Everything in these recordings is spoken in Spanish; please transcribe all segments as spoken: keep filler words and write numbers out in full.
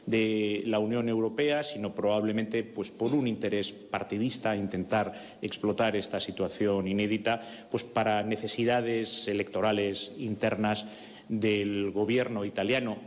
de la Unión Europea, sino probablemente pues, por un interés partidista, intentar explotar esta situación inédita pues, para necesidades electorales internas del gobierno italiano.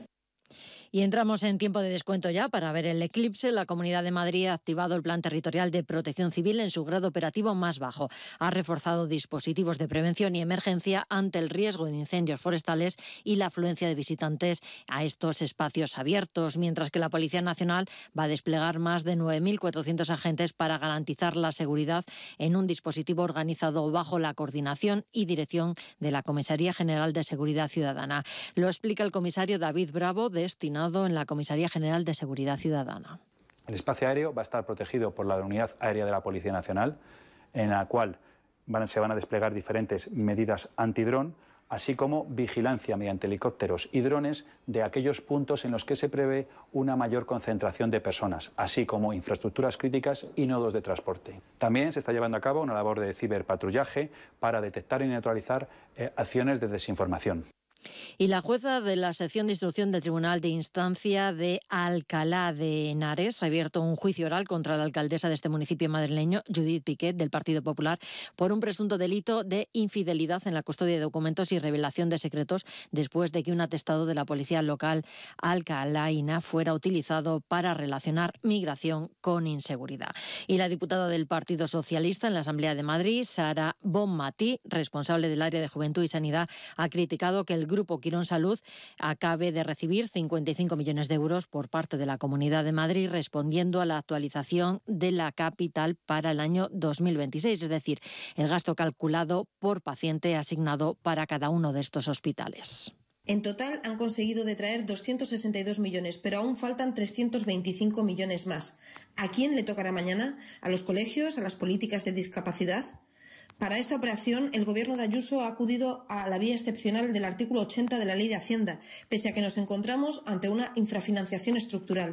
Y entramos en tiempo de descuento ya para ver el eclipse. La Comunidad de Madrid ha activado el Plan Territorial de Protección Civil en su grado operativo más bajo. Ha reforzado dispositivos de prevención y emergencia ante el riesgo de incendios forestales y la afluencia de visitantes a estos espacios abiertos, mientras que la Policía Nacional va a desplegar más de nueve mil cuatrocientos agentes para garantizar la seguridad en un dispositivo organizado bajo la coordinación y dirección de la Comisaría General de Seguridad Ciudadana. Lo explica el comisario David Bravo, destinado en la Comisaría General de Seguridad Ciudadana. El espacio aéreo va a estar protegido por la Unidad Aérea de la Policía Nacional, en la cual van, se van a desplegar diferentes medidas antidrón, así como vigilancia mediante helicópteros y drones de aquellos puntos en los que se prevé una mayor concentración de personas, así como infraestructuras críticas y nodos de transporte. También se está llevando a cabo una labor de ciberpatrullaje para detectar y neutralizar eh, acciones de desinformación. Y la jueza de la sección de instrucción del Tribunal de Instancia de Alcalá de Henares ha abierto un juicio oral contra la alcaldesa de este municipio madrileño, Judith Piquet, del Partido Popular, por un presunto delito de infidelidad en la custodia de documentos y revelación de secretos después de que un atestado de la policía local alcalaína fuera utilizado para relacionar migración con inseguridad. Y la diputada del Partido Socialista en la Asamblea de Madrid, Sara Bonmatí, responsable del área de Juventud y Sanidad, ha criticado que el Grupo Quirón Salud acabe de recibir cincuenta y cinco millones de euros por parte de la Comunidad de Madrid, respondiendo a la actualización de la capital para el año dos mil veintiséis, es decir, el gasto calculado por paciente asignado para cada uno de estos hospitales. En total han conseguido detraer doscientos sesenta y dos millones, pero aún faltan trescientos veinticinco millones más. ¿A quién le tocará mañana? ¿A los colegios? ¿A las políticas de discapacidad? Para esta operación, el Gobierno de Ayuso ha acudido a la vía excepcional del artículo ochenta de la Ley de Hacienda, pese a que nos encontramos ante una infrafinanciación estructural.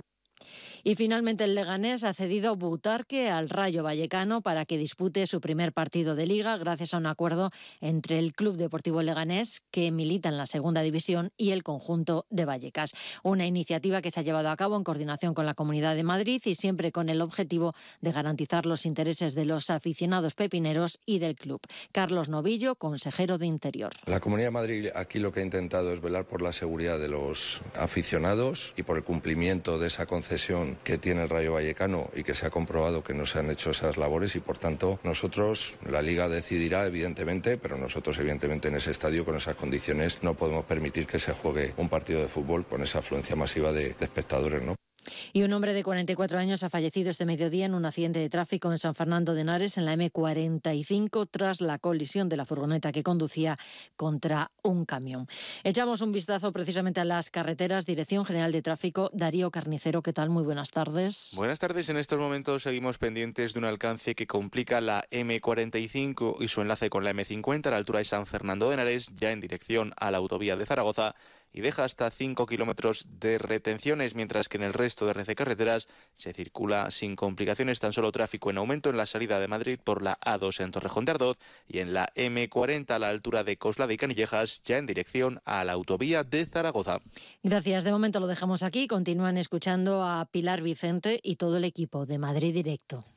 Y finalmente el Leganés ha cedido Butarque al Rayo Vallecano para que dispute su primer partido de Liga gracias a un acuerdo entre el Club Deportivo Leganés, que milita en la segunda división, y el conjunto de Vallecas. Una iniciativa que se ha llevado a cabo en coordinación con la Comunidad de Madrid y siempre con el objetivo de garantizar los intereses de los aficionados pepineros y del club. Carlos Novillo, consejero de Interior. La Comunidad de Madrid aquí lo que ha intentado es velar por la seguridad de los aficionados y por el cumplimiento de esa concesión que tiene el Rayo Vallecano y que se ha comprobado que no se han hecho esas labores, y por tanto nosotros, la Liga decidirá evidentemente, pero nosotros evidentemente en ese estadio con esas condiciones no podemos permitir que se juegue un partido de fútbol con esa afluencia masiva de, de espectadores, ¿no? Y un hombre de cuarenta y cuatro años ha fallecido este mediodía en un accidente de tráfico en San Fernando de Henares, en la eme cuarenta y cinco, tras la colisión de la furgoneta que conducía contra un camión. Echamos un vistazo precisamente a las carreteras. Dirección General de Tráfico, Darío Carnicero, ¿qué tal? Muy buenas tardes. Buenas tardes. En estos momentos seguimos pendientes de un alcance que complica la eme cuarenta y cinco y su enlace con la eme cincuenta a la altura de San Fernando de Henares, ya en dirección a la autovía de Zaragoza, y deja hasta cinco kilómetros de retenciones, mientras que en el resto de red de carreteras se circula sin complicaciones. Tan solo tráfico en aumento en la salida de Madrid por la a dos en Torrejón de Ardoz y en la eme cuarenta a la altura de Coslada y Canillejas, ya en dirección a la autovía de Zaragoza. Gracias. De momento lo dejamos aquí. Continúan escuchando a Pilar Vicente y todo el equipo de Madrid Directo.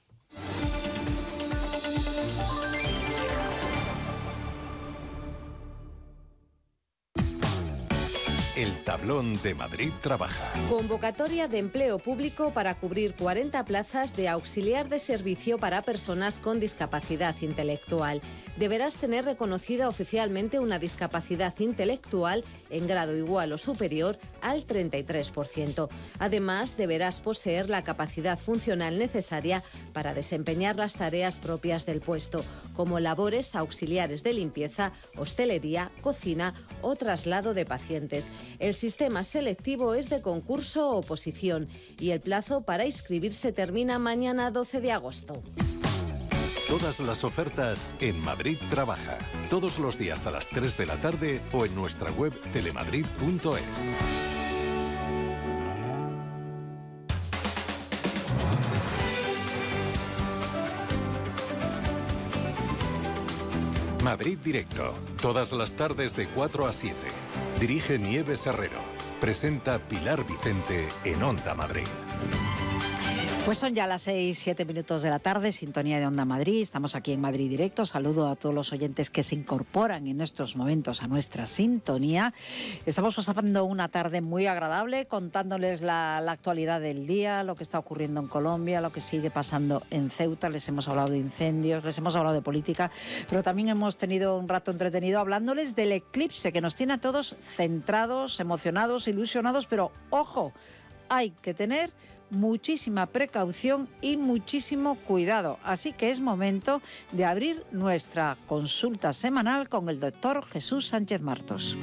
El tablón de Madrid Trabaja. Convocatoria de empleo público para cubrir cuarenta plazas de auxiliar de servicio para personas con discapacidad intelectual. Deberás tener reconocida oficialmente una discapacidad intelectual en grado igual o superior al treinta y tres por ciento. Además, deberás poseer la capacidad funcional necesaria para desempeñar las tareas propias del puesto, como labores auxiliares de limpieza, hostelería, cocina o traslado de pacientes. El sistema selectivo es de concurso o oposición y el plazo para inscribirse termina mañana doce de agosto. Todas las ofertas en Madrid Trabaja. Todos los días a las tres de la tarde o en nuestra web telemadrid punto es. Madrid Directo. Todas las tardes de cuatro a siete. Dirige Nieves Herrero. presenta Pilar Vicente en Onda Madrid. Pues son ya las seis, siete minutos de la tarde, sintonía de Onda Madrid. Estamos aquí en Madrid Directo. Saludo a todos los oyentes que se incorporan en estos momentos a nuestra sintonía. Estamos pasando una tarde muy agradable contándoles la, la actualidad del día, lo que está ocurriendo en Colombia, lo que sigue pasando en Ceuta. Les hemos hablado de incendios, les hemos hablado de política, pero también hemos tenido un rato entretenido hablándoles del eclipse que nos tiene a todos centrados, emocionados, ilusionados, pero ojo, hay que tener muchísima precaución y muchísimo cuidado. Así que es momento de abrir nuestra consulta semanal con el doctor Jesús Sánchez Martos.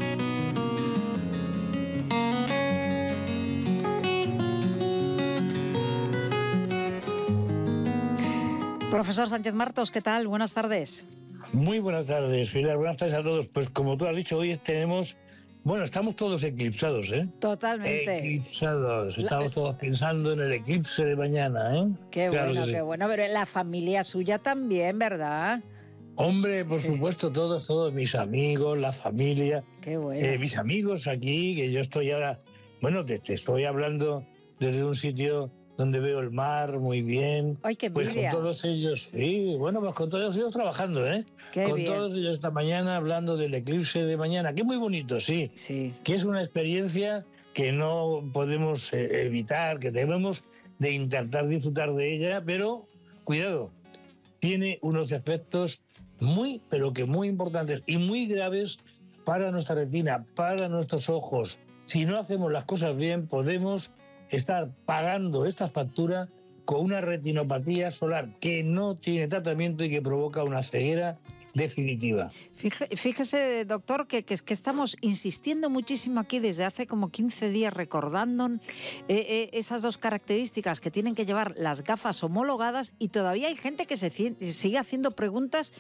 Profesor Sánchez Martos, ¿qué tal? Buenas tardes. Muy buenas tardes, Pilar. Buenas tardes a todos. Pues como tú has dicho, hoy tenemos... Bueno, estamos todos eclipsados, ¿eh? Totalmente. Eclipsados. Estamos la... todos pensando en el eclipse de mañana, ¿eh? Qué claro bueno, que sí. Qué bueno. Pero en la familia suya también, ¿verdad? Hombre, por supuesto, todos, todos mis amigos, la familia. Qué bueno. Eh, mis amigos aquí, que yo estoy ahora... Bueno, te, te estoy hablando desde un sitio donde veo el mar muy bien. ¡Ay, qué Pues envidia! con todos ellos, sí, bueno, pues con todos ellos trabajando, ¿eh? Qué con bien. todos ellos esta mañana hablando del eclipse de mañana, que es muy bonito, sí. Sí. Que es una experiencia que no podemos eh, evitar, que debemos de intentar disfrutar de ella, pero cuidado, tiene unos efectos muy, pero que muy importantes y muy graves para nuestra retina, para nuestros ojos. Si no hacemos las cosas bien, podemos estar pagando esta factura con una retinopatía solar que no tiene tratamiento y que provoca una ceguera definitiva. Fíjese, doctor, que, que, que estamos insistiendo muchísimo aquí desde hace como quince días recordando eh, eh, esas dos características que tienen que llevar las gafas homologadas, y todavía hay gente que se sigue haciendo preguntas,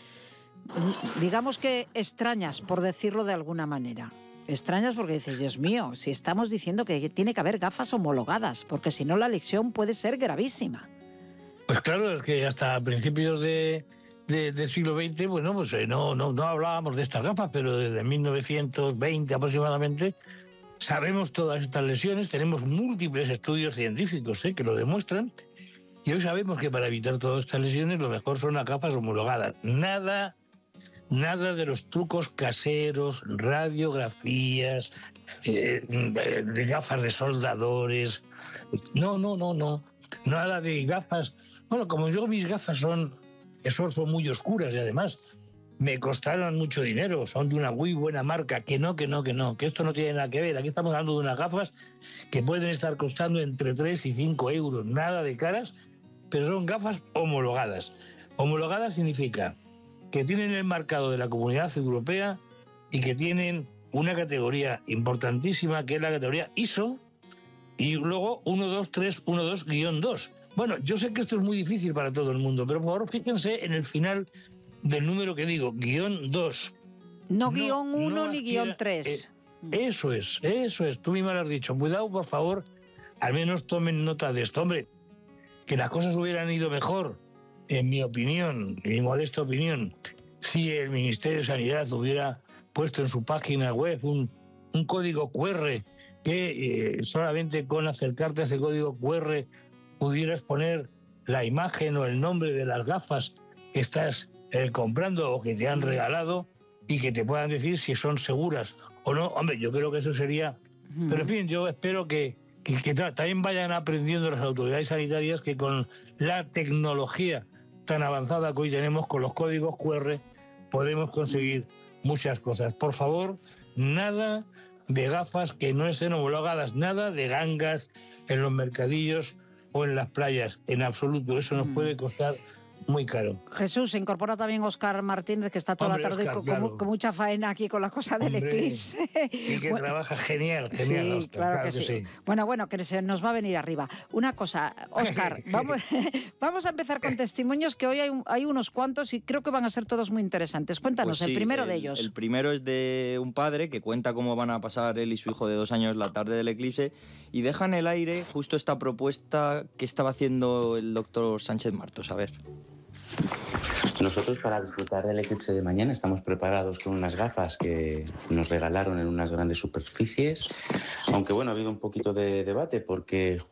digamos que extrañas, por decirlo de alguna manera. Extrañas porque dices, Dios mío, si estamos diciendo que tiene que haber gafas homologadas, porque si no la lesión puede ser gravísima. Pues claro, es que hasta principios de, de, del siglo veinte, bueno, pues eh, no, no, no hablábamos de estas gafas, pero desde mil novecientos veinte aproximadamente sabemos todas estas lesiones, tenemos múltiples estudios científicos eh, que lo demuestran, y hoy sabemos que para evitar todas estas lesiones lo mejor son las gafas homologadas. Nada... Nada de los trucos caseros, radiografías, eh, de gafas de soldadores. No, no, no, no. Nada de gafas. Bueno, como yo mis gafas son, son muy oscuras y además me costaron mucho dinero, son de una muy buena marca, que no, que no, que no, que esto no tiene nada que ver. Aquí estamos hablando de unas gafas que pueden estar costando entre tres y cinco euros. Nada de caras, pero son gafas homologadas. Homologadas significa que tienen el marcado de la Comunidad Europea y que tienen una categoría importantísima, que es la categoría I S O, y luego uno dos tres uno dos guión dos. Bueno, yo sé que esto es muy difícil para todo el mundo, pero por favor fíjense en el final del número que digo, guión dos. No, no guión uno no ni guión tres. Eh, eso es, eso es, tú misma lo has dicho. Cuidado, por favor, al menos tomen nota de esto. Hombre, que las cosas hubieran ido mejor, en mi opinión, en mi modesta opinión, si el Ministerio de Sanidad hubiera puesto en su página web un, un código cu erre que eh, solamente con acercarte a ese código cu erre pudieras poner la imagen o el nombre de las gafas que estás eh, comprando o que te han regalado y que te puedan decir si son seguras o no. Hombre, yo creo que eso sería... Mm. Pero en fin, yo espero que, que, que también vayan aprendiendo las autoridades sanitarias que con la tecnología tan avanzada que hoy tenemos, con los códigos cu erre, podemos conseguir muchas cosas. Por favor, nada de gafas que no estén homologadas, nada de gangas en los mercadillos o en las playas, en absoluto. Eso nos puede costar muy caro. Jesús, se incorpora también Óscar Martínez, que está toda Hombre, la tarde Oscar, con, claro. con mucha faena aquí con la cosa del Hombre, eclipse. Y que bueno, trabaja genial, genial. Sí, Oscar, claro, claro que, que sí. sí. Bueno, bueno, que se nos va a venir arriba. Una cosa, Óscar, vamos, vamos a empezar con testimonios, que hoy hay, hay unos cuantos y creo que van a ser todos muy interesantes. Cuéntanos, pues sí, el primero el, de ellos. El primero es de un padre que cuenta cómo van a pasar él y su hijo de dos años la tarde del eclipse y deja en el aire justo esta propuesta que estaba haciendo el doctor Sánchez Martos. A ver. Nosotros, para disfrutar del eclipse de mañana, estamos preparados con unas gafas que nos regalaron en unas grandes superficies, aunque bueno, ha habido un poquito de debate porque